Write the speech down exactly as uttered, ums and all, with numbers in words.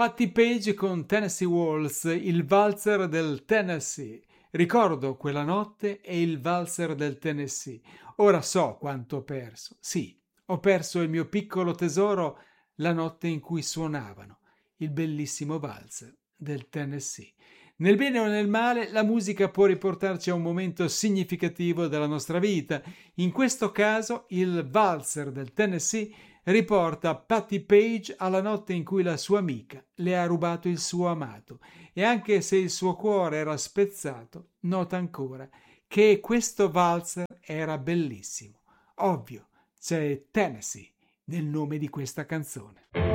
Patti Page con Tennessee Waltz, il valzer del Tennessee. Ricordo quella notte e il valzer del Tennessee. Ora so quanto ho perso. Sì, ho perso il mio piccolo tesoro la notte in cui suonavano il bellissimo valzer del Tennessee. Nel bene o nel male, la musica può riportarci a un momento significativo della nostra vita. In questo caso, il valzer del Tennessee riporta Patti Page alla notte in cui la sua amica le ha rubato il suo amato, e anche se il suo cuore era spezzato, nota ancora che questo valzer era bellissimo. Ovvio, c'è Tennessee nel nome di questa canzone.